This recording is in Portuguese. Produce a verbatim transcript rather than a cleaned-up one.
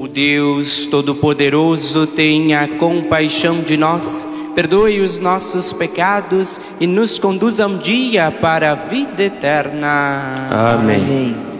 O Deus Todo-Poderoso tenha compaixão de nós, perdoe os nossos pecados e nos conduza um dia para a vida eterna. Amém. Amém.